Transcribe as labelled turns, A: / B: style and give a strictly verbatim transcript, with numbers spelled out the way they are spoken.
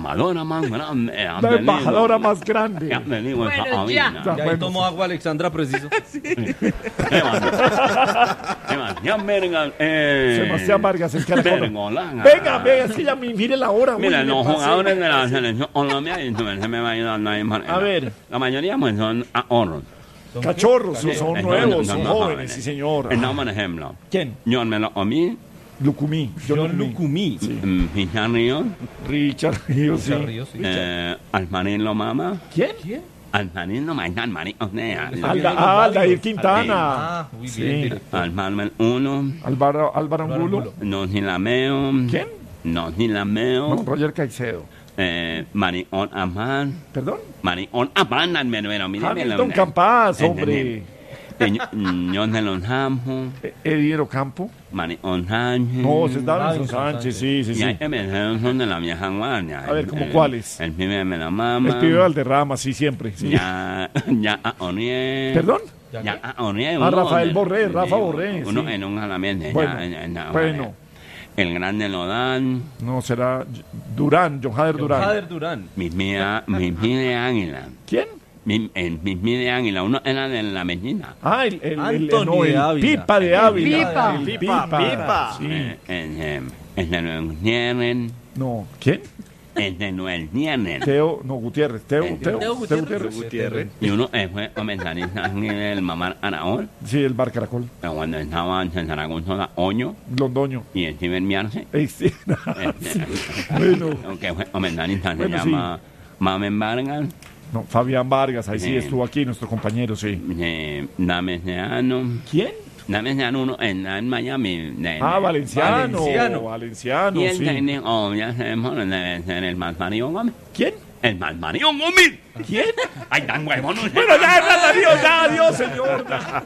A: embajadora más grande.
B: La embajadora más grande.
C: Bueno, ya.
B: Ya,
D: Ya ahí
B: bueno.
D: tomó agua Alexandra preciso.
A: Sebastián Vergas. Eh,
B: Sebastián Vargas, el caracol.
A: Vergolán.
B: Venga, venga, es que ya mi- mire la hora.
A: Mira,
B: uy,
A: los
B: me pasé.
A: jugadores de la selección Colombia, y se me va ayudando ahí.
B: A ver.
A: La mayoría pues, son ahorros.
B: Cachorros, son, son
A: Eh,
B: nuevos,
A: no,
B: son
A: no,
B: jóvenes,
A: jóvenes.
B: sí señor.
A: Eh, no, por ejemplo.
B: ¿Quién?
A: John Melo Omi,
B: Lucumí.
D: John Lucumí.
A: Richard Ríos,
B: Richard Ríos, sí.
D: Richard Ríos, sí.
A: eh, Almarín Lomama,
B: ¿Quién?
A: Almarín Lomama, Almarín, o sea,
B: Alda, ah, Aldair Quintana.
D: Ah, muy
B: Sí.
D: bien, director.
A: Almarmel uno,
B: Álvaro, Álvaro Angulo.
D: Angulo.
A: Nosilameo.
B: ¿Quién?
A: Nosilameo.
B: No, Roger Caicedo.
A: Eh, Marión Amán.
B: ¿Perdón?
A: Marión Amán, Almeruero, mire,
B: Hamilton Campas, hombre.
A: John de los Campos,
B: Eh, Eddie Ocampo.
A: Marión Sánchez.
B: No, ese es Davinson
D: Davinson
B: Sánchez, sí, sí,
A: Y
B: sí.
A: hay emergencias son de la vieja guardia.
B: A ver, ¿cómo
A: El-
B: cuáles?
A: El pibe me la mama.
B: El pibe Valderrama, sí, siempre. Sí.
A: Ya, ya a Oniel.
B: ¿Perdón?
A: Ya a Oniel.
B: Ah,
A: uno
B: Rafael
A: de-
B: Borré, Rafa
A: sí,
B: Borré,
A: Uno
B: sí.
A: en un jalamiento.
B: Bueno,
A: ya, ya, ya,
B: bueno.
A: El grande Lodán.
B: No, será Durán, John Jader Durán.
D: Jader Durán.
A: Mis mía, mis mía de águila.
B: ¿Quién?
A: Mi- El mis mía de águila. Uno era de la medina.
B: Ah, el, el, el,
D: Anthony
B: no, el
D: de Ávila.
B: Pipa de Ávila.
C: Pipa.
B: El
E: Pipa, Pipa.
B: Sí.
A: Eh, El de el de Noel Nieren.
B: No, ¿quién?
A: El de Noel Nieren.
B: Teo, no, Gutiérrez. Teo,
A: Eh,
B: Teo,
D: Teo
B: Teo
D: Gutiérrez.
E: Gutiérrez.
A: Y uno eh, fue comentarista en el Mamar Araón.
B: Sí, el Bar Caracol.
A: Pero cuando estaba en Zaragoza, Oño.
B: Londoño.
A: Y el Steven Miarce.
B: Ey, sí.
A: Este,
B: Bueno.
A: aunque fue comentarista, se
B: Bueno,
A: llama Mamen Vargas.
B: No, Fabián Vargas, ahí sí
A: Sí.
B: estuvo aquí, nuestro compañero, sí.
A: Eh, Dame Seano.
B: ¿Quién?
A: Dame Seano uno en, en Miami. de-
B: Ah,
A: de-
B: Valenciano.
D: Valenciano.
B: Valenciano,
A: Y el
B: sí.
A: técnico, ya sabemos, debe ser el más Mario Gómez.
B: ¿Quién?
A: El más Mario Gómez.
B: ¿Quién?
A: Ay, tan huevón.
B: Bueno, ya, ya, adiós, ya, adiós, señor.